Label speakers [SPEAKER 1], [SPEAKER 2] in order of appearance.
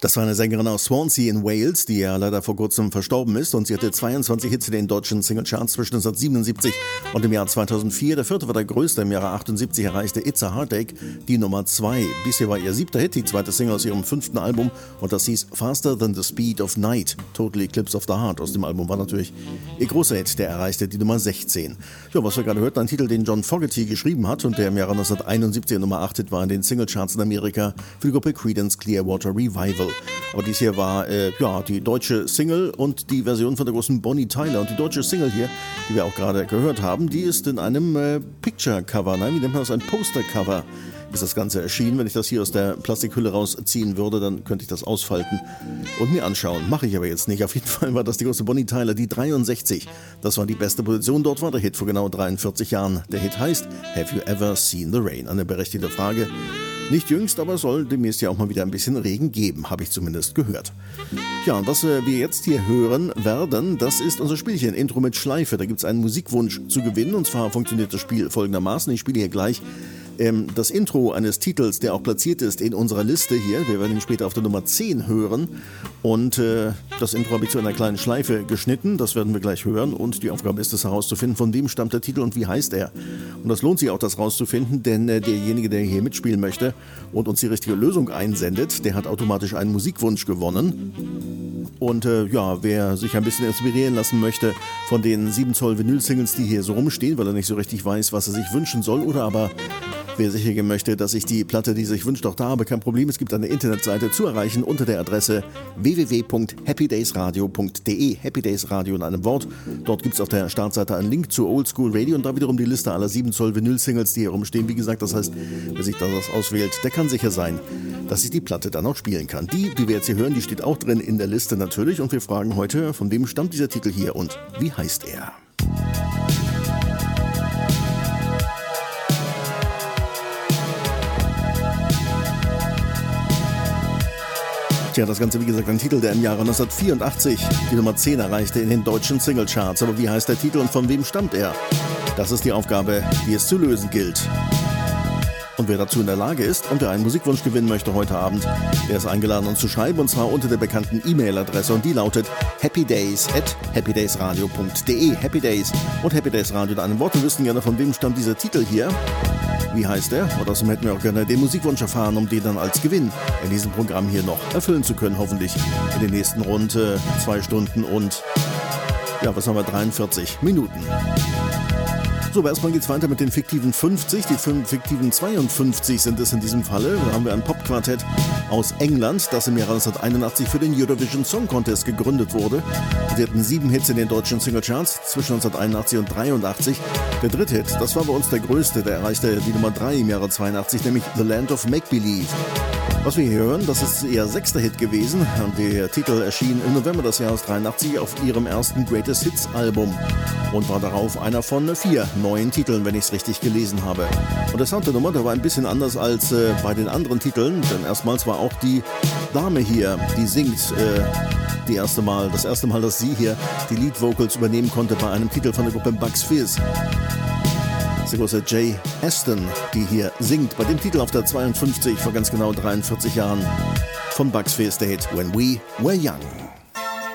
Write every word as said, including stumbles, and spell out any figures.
[SPEAKER 1] Das war eine Sängerin aus Swansea in Wales, die ja leider vor kurzem verstorben ist, und sie hatte zweiundzwanzig Hits in den deutschen Singlecharts zwischen neunzehnhundertsiebenundsiebzig und dem Jahr zweitausendvier. Der vierte war der größte, im Jahre achtundsiebzig erreichte It's a Heartache die Nummer zwei. Bisher war ihr siebter Hit, die zweite Single aus ihrem fünften Album, und das hieß Faster Than the Speed of Night. Total Eclipse of the Heart aus dem Album war natürlich ihr großer Hit, der erreichte die Nummer sechzehn. Ja, was wir gerade hörten, ein Titel, den John Fogerty geschrieben hat und der im Jahre neunzehnhunderteinundsiebzig Nummer acht Hit war in den Singlecharts in Amerika für die Gruppe Creedence Clearwater Revival. Aber dies hier war äh, ja, die deutsche Single und die Version von der großen Bonnie Tyler. Und die deutsche Single hier, die wir auch gerade gehört haben, die ist in einem äh, Picture-Cover, nein, wie nennt man das, ein Poster-Cover ist das Ganze erschienen. Wenn ich das hier aus der Plastikhülle rausziehen würde, dann könnte ich das ausfalten und mir anschauen. Mache ich aber jetzt nicht. Auf jeden Fall war das die große Bonnie Tyler, die dreiundsechzig. Das war die beste Position. Dort war der Hit vor genau dreiundvierzig Jahren. Der Hit heißt Have You Ever Seen the Rain? Eine berechtigte Frage. Nicht jüngst, aber soll demnächst ja auch mal wieder ein bisschen Regen geben, habe ich zumindest gehört. Ja, und was wir jetzt hier hören werden, das ist unser Spielchen, Intro mit Schleife. Da gibt es einen Musikwunsch zu gewinnen, und zwar funktioniert das Spiel folgendermaßen. Ich spiele hier gleich ähm, das Intro eines Titels, der auch platziert ist in unserer Liste hier. Wir werden ihn später auf der Nummer zehn hören. Und äh, das Intro habe ich zu einer kleinen Schleife geschnitten, das werden wir gleich hören. Und die Aufgabe ist es herauszufinden, von wem stammt der Titel und wie heißt er. Und das lohnt sich auch, das rauszufinden, denn äh, derjenige, der hier mitspielen möchte und uns die richtige Lösung einsendet, der hat automatisch einen Musikwunsch gewonnen. Und äh, ja, wer sich ein bisschen inspirieren lassen möchte von den sieben Zoll Vinyl-Singles, die hier so rumstehen, weil er nicht so richtig weiß, was er sich wünschen soll, oder aber wer sicher gehen möchte, dass ich die Platte, die sich wünscht, auch da habe, kein Problem. Es gibt eine Internetseite zu erreichen unter der Adresse w w w punkt happy days radio punkt d e. Happy Days Radio in einem Wort. Dort gibt es auf der Startseite einen Link zu Oldschool Radio und da wiederum die Liste aller sieben Zoll Vinyl-Singles, die hier rumstehen. Wie gesagt, das heißt, wer sich das auswählt, der kann sicher sein, dass ich die Platte dann auch spielen kann. Die, die wir jetzt hier hören, die steht auch drin in der Liste natürlich, und wir fragen heute, von wem stammt dieser Titel hier und wie heißt er? Tja, das Ganze, wie gesagt, ein Titel, der im Jahre neunzehnhundertvierundachtzig die Nummer zehn erreichte in den deutschen Singlecharts. Aber wie heißt der Titel und von wem stammt er? Das ist die Aufgabe, die es zu lösen gilt. Und wer dazu in der Lage ist und der einen Musikwunsch gewinnen möchte heute Abend, der ist eingeladen, uns zu schreiben, und zwar unter der bekannten E-Mail-Adresse, und die lautet happydays at happy days radio punkt d e. Happy Days und Happy Days Radio in einem Wort. Wir wüssten gerne, von wem stammt dieser Titel hier. Wie heißt er? Und außerdem hätten wir auch gerne den Musikwunsch erfahren, um den dann als Gewinn in diesem Programm hier noch erfüllen zu können, hoffentlich in den nächsten rund äh, zwei Stunden und, ja, was haben wir, dreiundvierzig Minuten. So, aber erstmal geht's weiter mit den fiktiven fünfzig. Die fiktiven zweiundfünfzig sind es in diesem Falle. Da haben wir ein Popquartett aus England, das im Jahre neunzehnhunderteinundachtzig für den Eurovision Song Contest gegründet wurde. Sie hatten sieben Hits in den deutschen Singlecharts zwischen neunzehnhunderteinundachtzig und dreiundachtzig. Der dritte Hit, das war bei uns der größte, der erreichte die Nummer drei im Jahre zweiundachtzig, nämlich The Land of Make Believe. Was wir hier hören, das ist ihr sechster Hit gewesen, und der Titel erschien im November des Jahres dreiundachtzig auf ihrem ersten Greatest Hits Album und war darauf einer von vier neuen Titeln, wenn ich es richtig gelesen habe. Und der Sound der Nummer, der war ein bisschen anders als äh, bei den anderen Titeln, denn erstmals war auch die Dame hier, die singt, äh, die erste Mal, das erste Mal, dass sie hier die Lead Vocals übernehmen konnte bei einem Titel von der Gruppe Bucks Fizz. Die große Jay Aston, die hier singt, bei dem Titel auf der zweiundfünfzig vor ganz genau dreiundvierzig Jahren von Bucks Fizz, der Hit When We Were Young.